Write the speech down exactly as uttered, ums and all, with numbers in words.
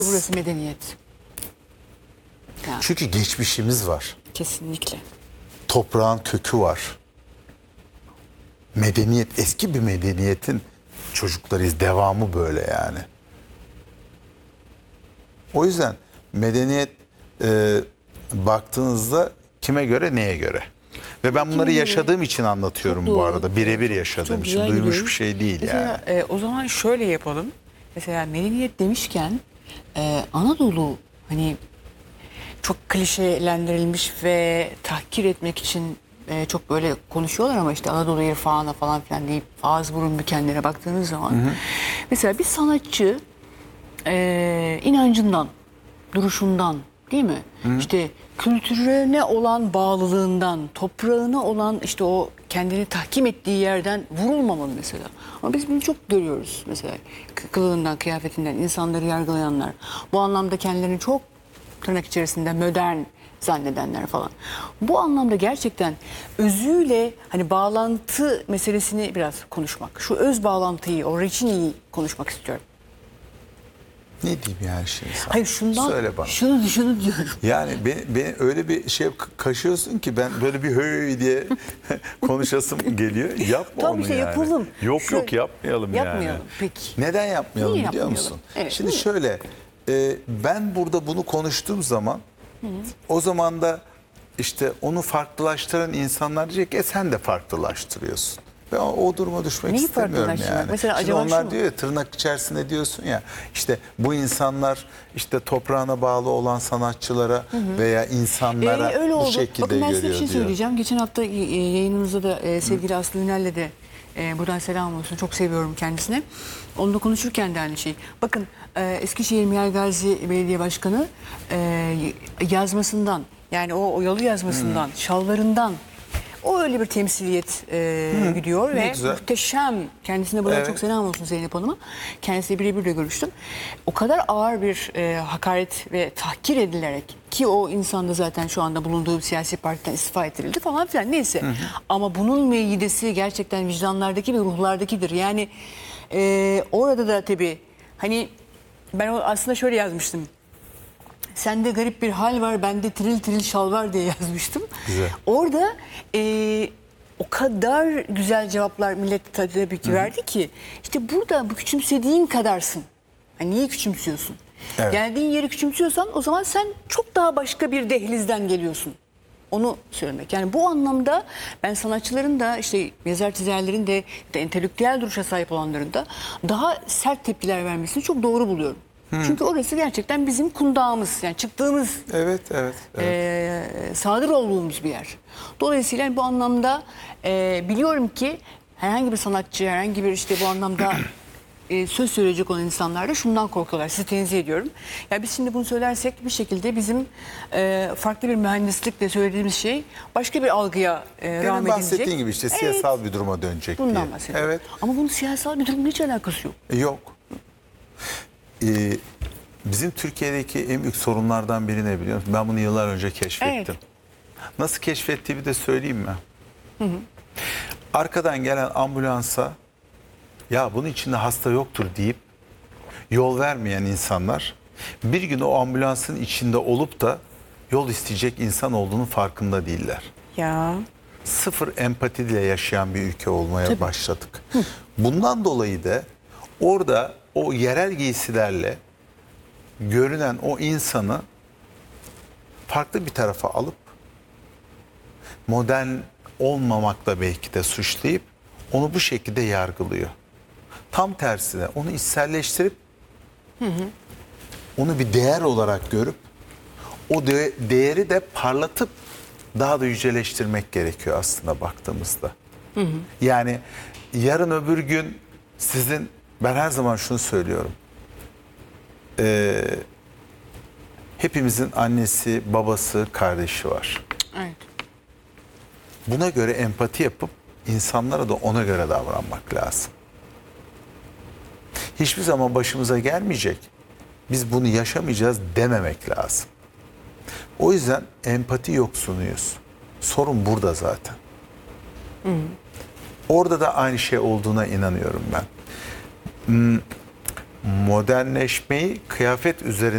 Burası medeniyet. Yani. Çünkü geçmişimiz var. Kesinlikle. Toprağın kökü var. Medeniyet, eski bir medeniyetin çocuklarıyız. Devamı böyle yani. O yüzden medeniyet e, baktığınızda kime göre, neye göre? Ve ben bunları yaşadığım için anlatıyorum bu arada. Birebir yaşadığım Çok için. güzel Duymuş gidiyor. bir şey değil Mesela, yani. e, o zaman şöyle yapalım. Mesela medeniyet demişken e, Anadolu hani çok klişelendirilmiş ve tahkir etmek için e, çok böyle konuşuyorlar ama işte Anadolu irfanı falan filan deyip ağız burun bükenlere baktığınız zaman. Hı hı. Mesela bir sanatçı e, inancından, duruşundan değil mi? Hı. İşte kültürüne olan bağlılığından, toprağına olan işte o kendini tahkim ettiği yerden vurulmamalı mesela. Ama biz bunu çok görüyoruz mesela. Kılığından, kıyafetinden insanları yargılayanlar. Bu anlamda kendilerini çok tırnak içerisinde modern zannedenler falan. Bu anlamda gerçekten özüyle hani bağlantı meselesini biraz konuşmak. Şu öz bağlantıyı, original'i konuşmak istiyorum. Ne diyeyim yani şimdi sana? Hayır şundan, Söyle bana. şunu şunu diyorum. Yani beni, beni öyle bir şey kaşıyorsun ki ben böyle bir höy diye konuşasım geliyor. Yapma Tam onu işte yani. yapalım. Yok Şu- yok yapmayalım, Yapmayalım, yani. peki. Neden yapmayalım Niye biliyor yapmayalım? musun? Evet, Şimdi niye? şöyle e, ben burada bunu konuştuğum zaman Hı. o zaman da işte onu farklılaştıran insanlar diyecek e sen de farklılaştırıyorsun. Ben o, o duruma düşmek Neyi istemiyorum farklılaştırmak? yani. Mesela Şimdi acaba şu onlar mu? diyor ya, tırnak içerisinde diyorsun ya işte bu insanlar işte toprağına bağlı olan sanatçılara hı hı. veya insanlara Ee, öyle bu oldu. şekilde Bakın ben size bir görüyor şey diyor. söyleyeceğim. Geçen hafta e, yayınımızda da e, sevgili Aslı Ünel'le de e, buradan selam olsun. Çok seviyorum kendisine. Onunla konuşurken de aynı şey. Bakın e, Eskişehir Mihal Gazi Belediye Başkanı e, yazmasından yani o oyalı yazmasından, hmm. şalvarından o öyle bir temsiliyet e, hmm. gidiyor ve güzel. Muhteşem. Kendisine buradan evet. çok selam olsun Zeynep Hanım'a. Kendisiyle birebir de görüştüm. O kadar ağır bir e, hakaret ve tahkir edilerek ki o insan da zaten şu anda bulunduğu siyasi partiden istifa ettirildi falan filan neyse. Hı hı. Ama bunun meydesi gerçekten vicdanlardaki ve ruhlardakidir. Yani e, orada da tabii hani ben o aslında şöyle yazmıştım. Sende garip bir hal var, bende tiril tiril şal var diye yazmıştım. Güzel. Orada e, o kadar güzel cevaplar millet tabii ki verdi ki işte burada bu küçümsediğin kadarsın. Yani niye küçümsüyorsun? Evet. Geldiğin yeri küçümsüyorsan o zaman sen çok daha başka bir dehlizden geliyorsun. Onu söylemek. Yani bu anlamda ben sanatçıların da işte yazar çizerlerin de, de entelektüel duruşa sahip olanların da daha sert tepkiler vermesini çok doğru buluyorum. Hmm. Çünkü orası gerçekten bizim kundağımız. Yani çıktığımız, evet, evet, evet. E, sadır olduğumuz bir yer. Dolayısıyla bu anlamda e, biliyorum ki herhangi bir sanatçı, herhangi bir işte bu anlamda e, söz söyleyecek olan insanlar da şundan korkuyorlar. Sizi tenzih ediyorum. Ya biz şimdi bunu söylersek bir şekilde bizim e, farklı bir mühendislikle söylediğimiz şey başka bir algıya e, rağmen edilecek. Bahsettiğin gibi işte siyasal evet. bir duruma dönecek Bundan diye. bahsediyorum. Evet. Ama bunun siyasal bir durumla hiç alakası yok. Yok. Ee, bizim Türkiye'deki en büyük sorunlardan biri ne biliyor musun? Ben bunu yıllar önce keşfettim. Evet. Nasıl keşfettiğimi de söyleyeyim mi? Hı hı. Arkadan gelen ambulansa ya bunun içinde hasta yoktur deyip yol vermeyen insanlar bir gün o ambulansın içinde olup da yol isteyecek insan olduğunun farkında değiller. Ya. Sıfır empatiyle yaşayan bir ülke olmaya Tabii. başladık. Hı. Bundan dolayı da orada o yerel giysilerle görünen o insanı farklı bir tarafa alıp modern olmamakla belki de suçlayıp onu bu şekilde yargılıyor. Tam tersine onu içselleştirip hı hı. onu bir değer olarak görüp o de değeri de parlatıp daha da yüceleştirmek gerekiyor aslında baktığımızda. Hı hı. Yani yarın öbür gün sizin ben her zaman şunu söylüyorum. Ee, hepimizin annesi, babası, kardeşi var. Evet. Buna göre empati yapıp insanlara da ona göre davranmak lazım. Hiçbir zaman başımıza gelmeyecek. Biz bunu yaşamayacağız dememek lazım. O yüzden empati yoksunuyuz. Sorun burada zaten. Hı hı. Orada da aynı şey olduğuna inanıyorum ben. Modernleşmeyi kıyafet üzerinde